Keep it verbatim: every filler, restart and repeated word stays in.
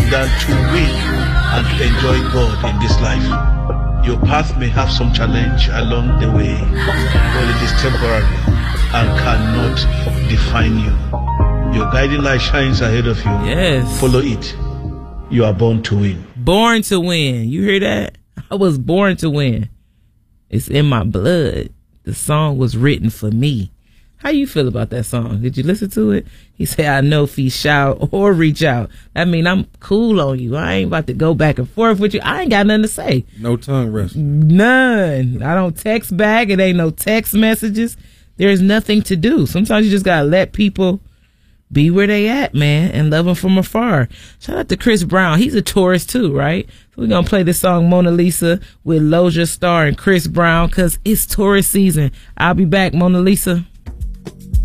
than to win and to enjoy God in this life. Your path may have some challenge along the way, but it is temporary and cannot define you. Your guiding light shines ahead of you. Yes. Follow it. You are born to win. Born to win. You hear that? I was born to win. It's in my blood. The song was written for me. How you feel about that song? Did you listen to it? He said, I know if he shout or reach out. I mean, I'm cool on you. I ain't about to go back and forth with you. I ain't got nothing to say. No tongue wrestling. None. I don't text back. It ain't no text messages. There's nothing to do. Sometimes you just got to let people be where they at, man, and love them from afar. Shout out to Chris Brown. He's a Taurus too, right? So we're going to play this song, Mona Lisa, with Loja Star and Chris Brown, because it's Taurus season. I'll be back, Mona Lisa.